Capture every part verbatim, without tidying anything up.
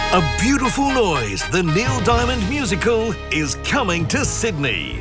A Beautiful Noise, the Neil Diamond musical, is coming to Sydney.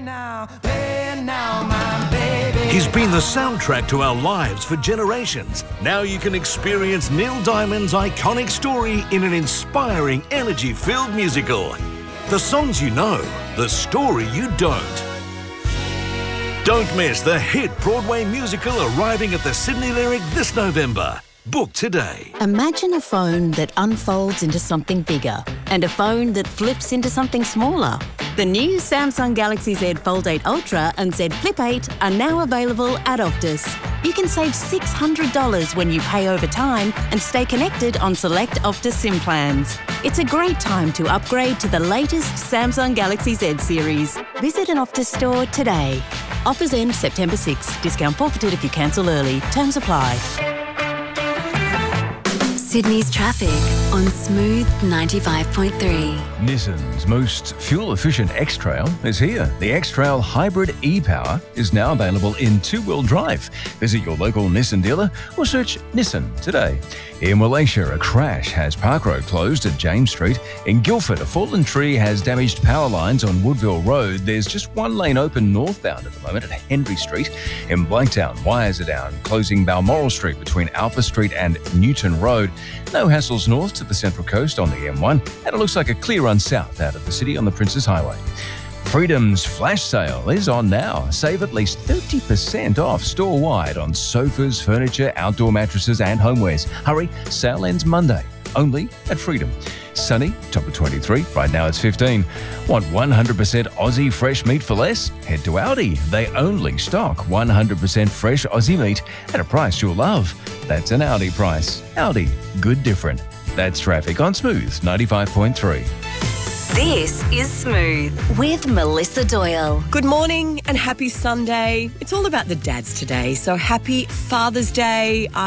He's been the soundtrack to our lives for generations. Now you can experience Neil Diamond's iconic story in an inspiring, energy-filled musical. The songs you know, the story you don't. Don't miss the hit Broadway musical arriving at the Sydney Lyric this November. Book today. Imagine a phone that unfolds into something bigger and a phone that flips into something smaller. The new Samsung Galaxy Z Fold eight Ultra and Z Flip eight are now available at Optus. You can save six hundred dollars when you pay over time and stay connected on select Optus SIM plans. It's a great time to upgrade to the latest Samsung Galaxy Z series. Visit an Optus store today. Offers end September sixth. Discount forfeited if you cancel early. Terms apply. Sydney's traffic on Smooth ninety-five point three. Nissan's most fuel-efficient X-Trail is here. The X-Trail Hybrid e-Power is now available in two-wheel drive. Visit your local Nissan dealer or search Nissan today. In Malaysia, a crash has Park Road closed at James Street. In Guildford, a fallen tree has damaged power lines on Woodville Road. There's just one lane open northbound at the moment at Henry Street. In Blanktown, wires are down, closing Balmoral Street between Alpha Street and Newton Road. No hassles north to the Central Coast on the M one, and it looks like a clear run south out of the city on the Princes Highway. Freedom's flash sale is on now. Save at least thirty percent off store-wide on sofas, furniture, outdoor mattresses and homewares. Hurry, sale ends Monday, only at Freedom. Sunny, top of twenty-three. Right now it's fifteen. Want one hundred percent Aussie fresh meat for less? Head to Aldi. They only stock one hundred percent fresh Aussie meat at a price you'll love. That's an Aldi price. Aldi, good different. That's traffic on Smooth ninety-five point three. This is Smooth with Melissa Doyle. Good morning and happy Sunday. It's all about the dads today, so happy Father's Day.